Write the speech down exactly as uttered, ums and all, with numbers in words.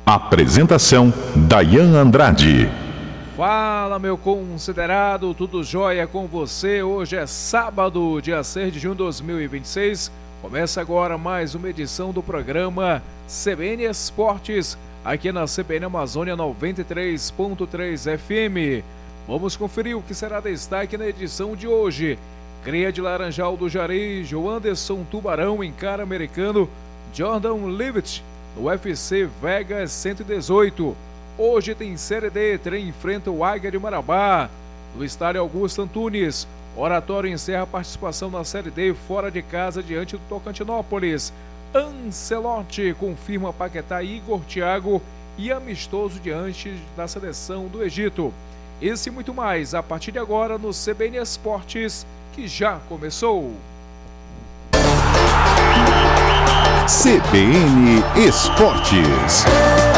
Apresentação: Dayan Andrade. Fala, meu considerado, tudo jóia com você? Hoje é sábado, dia seis de junho de dois mil e vinte e seis. Começa agora mais uma edição do programa C B N Esportes, aqui na C B N Amazônia noventa e três ponto três F M. Vamos conferir o que será destaque na edição de hoje. Cria de Laranjal do Jarejo, Anderson Tubarão encara americano Jordan Leavitt no U F C Vegas cento e dezoito. Hoje tem Série D, Trem enfrenta o Águia de Marabá. No estádio Augusto Antunes, Oratório encerra a participação na Série D fora de casa diante do Tocantinópolis. Ancelotti confirma Paquetá e Igor Thiago e amistoso diante da seleção do Egito. Esse e muito mais a partir de agora no C B N Esportes, que já começou. C B N Esportes.